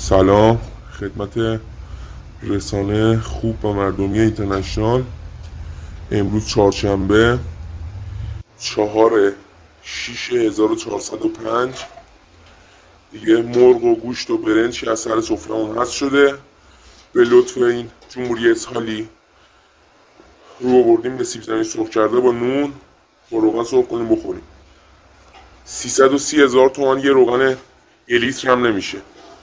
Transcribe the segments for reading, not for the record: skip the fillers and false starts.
سلام خدمت رسانه خوب و مردمی اینترنشنال. امروز چهارشنبه 4/6/1405 دیگه مرغ و گوشت و برنج از سر سفره‌مون هست شده. به لطف این جمهوری اسحالی رو آوردیم به سیب زمینی سرخ کرده با نون با روغن سرخ کنیم بخوریم. 330,000 تومان یه روغن یه لیتر هم نمیشه.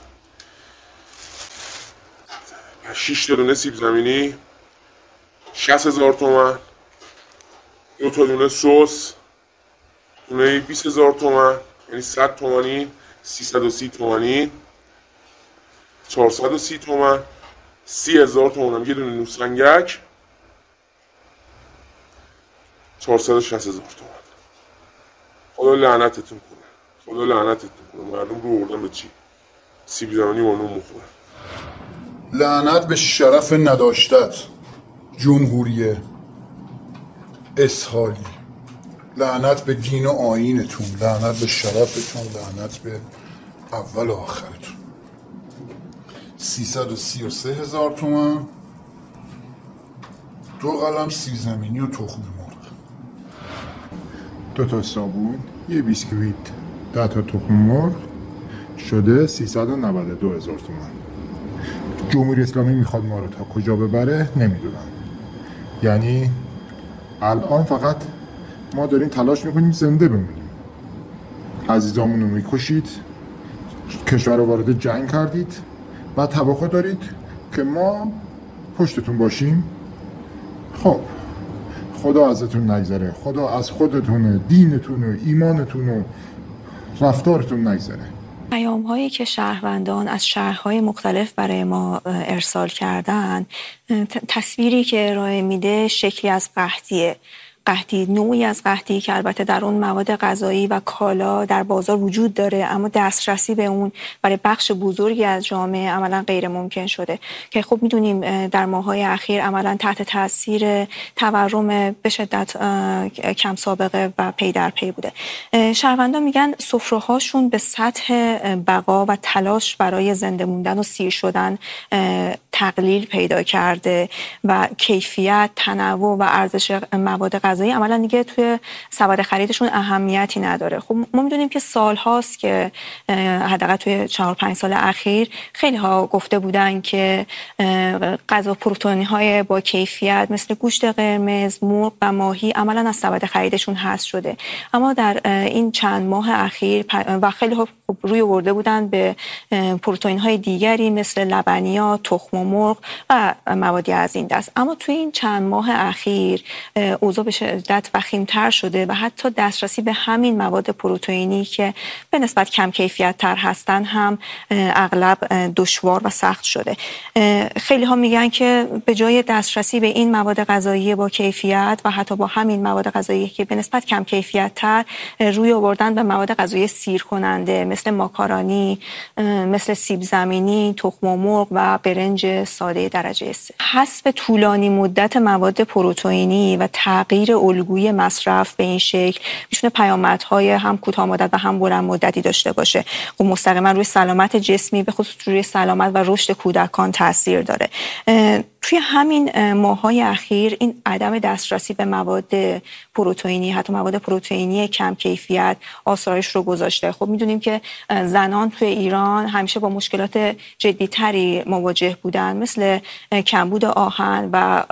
6 تا دونه سیب زمینی 60,000 تومان. 2 تا دونه سس دونه 20,000 تومان، یعنی 100 تومانی. 330 تومانی 430 تومان. 30,000 تومان هم یه دونه نوسنگک 460,000 تومان. خدا لعنتتون کنه، خدا لعنتتون کنه. مردم رو آوردن به چی؟ سیب زمینی با نون مخورن. لعنت به شرف نداشتت جمهوری اسحالی، لعنت به دین و آیینتون، لعنت به شرفتون، لعنت به اول و آخرتون. 333,000 تومان 2 قلم سیب زمینی و تخم مرغ، 2 تا صابون، یه بیسکویت، 10 تا تخم مرغ شده 392,000 تومان. جمهوری اسلامی میخواد ما رو تا کجا ببره نمیدونم. یعنی الان فقط ما داریم تلاش میکنیم زنده بمونیم. عزیزامون رو میکشید، کشور رو وارد جنگ کردید و توقع دارید که ما پشتتون باشیم. خب خدا ازتون نگذره، خدا از خودتون، دینتون و ایمانتون و رفتارتون نگذره. پیام‌هایی که شهروندان از شهرهای مختلف برای ما ارسال کردن، تصویری که ارائه میده شکلی از قحطی، نوعی از قحطی که البته در اون مواد غذایی و کالا در بازار وجود داره، اما دسترسی به اون برای بخش بزرگی از جامعه عملا غیر ممکن شده که خب میدونیم در ماه‌های اخیر عملا تحت تاثیر تورم به شدت کم سابقه و پی در پی بوده. شهروندان میگن سفره‌هاشون به سطح بقا و تلاش برای زنده موندن و سیر شدن تقلیل پیدا کرده و کیفیت، تنوع و ارزش مواد غذایی عملا دیگه توی سبد خریدشون اهمیتی نداره. خب ما میدونیم که سال هاست که حداقل توی 4-5 سال اخیر خیلی ها گفته بودن که غذا پروتئینی های با کیفیت مثل گوشت قرمز، مرغ و ماهی عملا از سبد خریدشون حذف شده. اما در این چند ماه اخیر و خیلی ها روی آورده بودن به پروتئین های دیگری مثل لبنیات، تخم مرغ و موادی از این دست. اما توی این چند ماه اخیر اوضاع به شدت وخیم‌تر شده و حتی دسترسی به همین مواد پروتئینی که به نسبت کم کیفیت تر هستن هم اغلب دشوار و سخت شده. خیلی ها میگن که به جای دسترسی به این مواد غذایی با کیفیت و حتی با همین مواد غذایی که به نسبت کم کیفیت تر روی آوردن به مواد غذایی سیر کننده مثل ماکارونی، مثل سیب زمینی، تخم مرغ و برنج ساده درجه 3. حذف طولانی مدت مواد پروتئینی و تغییر الگوی مصرف به این شکل میتونه پیامدهای هم کوتاه مدت و هم بلند مدتی داشته باشه. خب مستقیما روی سلامت جسمی به خصوص روی سلامت و رشد کودکان تاثیر داره. توی همین ماه‌های اخیر این عدم دسترسی به مواد پروتئینی، حتی مواد پروتئینی کم کیفیت آثارش رو گذاشته. خب میدونیم که زنان توی ایران همیشه با مشکلات جدی‌تری مواجه بودن، مثل کمبود آهن و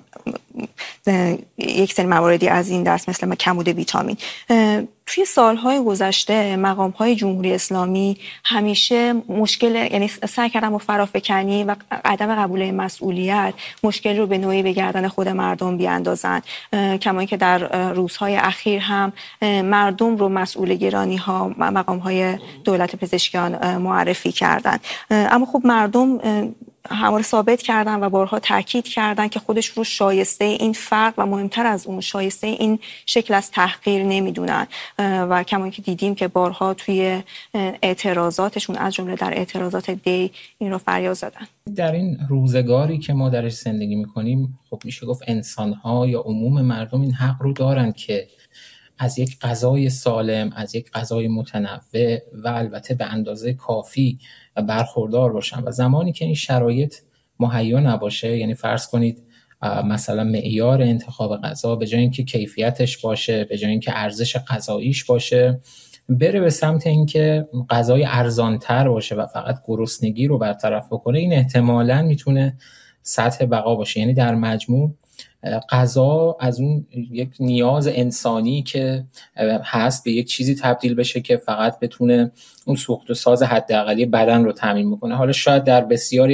یک سری مواردی از این دست مثل کمبود ویتامین. توی سالهای گذشته مقام‌های جمهوری اسلامی همیشه یعنی سعی کردن با فرافکنی و عدم قبول مسئولیت مشکل رو به نوعی به گردن خود مردم بیاندازن، کما اینکه در روزهای اخیر هم مردم رو مسئول گرانی‌ها مقام‌های دولت پزشکیان معرفی کردن. اما خب مردم همواره ثابت کردن و بارها تاکید کردن که خودش رو شایسته این فرق و مهمتر از اون شایسته این شکل از تحقیر نمیدونن و کما که دیدیم که بارها توی اعتراضاتشون از جمله در اعتراضات دی این رو فریاد زدن. در این روزگاری که ما درش زندگی میکنیم خب میشه گفت انسان‌ها یا عموم مردم این حق رو دارن که از یک غذای سالم، از یک غذای متنوع و البته به اندازه کافی برخوردار باشن. و زمانی که این شرایط مهیا نباشه، یعنی فرض کنید مثلا معیار انتخاب غذا به جای اینکه کیفیتش باشه، به جای اینکه ارزش غذاییش باشه، بره به سمت اینکه غذای ارزانتر باشه و فقط گرسنگی رو برطرف بکنه، این احتمالاً میتونه سطح بقا باشه. یعنی در مجموع غذا از اون یک نیاز انسانی که هست به یک چیزی تبدیل بشه که فقط بتونه اون سوخت و ساز حداقلی بدن رو تامین بکنه. حالا شاید در بسیاری